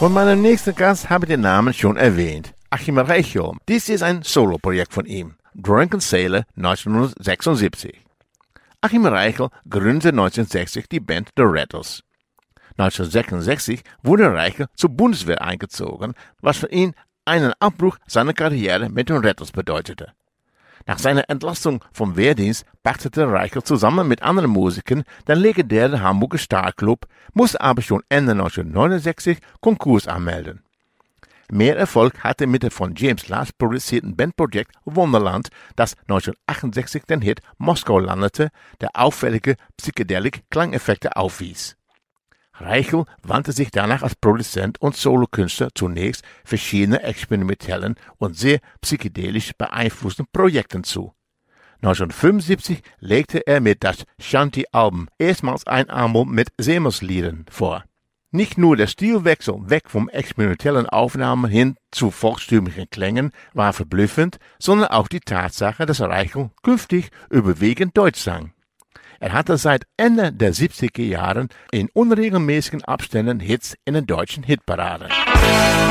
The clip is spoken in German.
Von meinem nächsten Gast habe ich den Namen schon erwähnt. Achim Reichel. Dies ist ein Soloprojekt von ihm. Drunken Sailor 1976. Achim Reichel gründete 1960 die Band The Rattles. 1966 wurde Reichel zur Bundeswehr eingezogen, was für ihn einen Abbruch seiner Karriere mit den Rattles bedeutete. Nach seiner Entlassung vom Wehrdienst pachtete Reichel zusammen mit anderen Musikern den legendären Hamburger Starclub, musste aber schon Ende 1969 Konkurs anmelden. Mehr Erfolg hatte mit dem von James Last produzierten Bandprojekt Wonderland, das 1968 den Hit Moskau landete, der auffällige Psychedelic-Klangeffekte aufwies. Reichel wandte sich danach als Produzent und Solokünstler zunächst verschiedenen experimentellen und sehr psychedelisch beeinflussten Projekten zu. 1975 legte er mit das Shanty-Album erstmals ein Album mit Seemannsliedern vor. Nicht nur der Stilwechsel weg vom experimentellen Aufnahmen hin zu volkstümlichen Klängen war verblüffend, sondern auch die Tatsache, dass Reichel künftig überwiegend Deutsch sang. Er hatte seit Ende der 70er Jahren in unregelmäßigen Abständen Hits in den deutschen Hitparaden.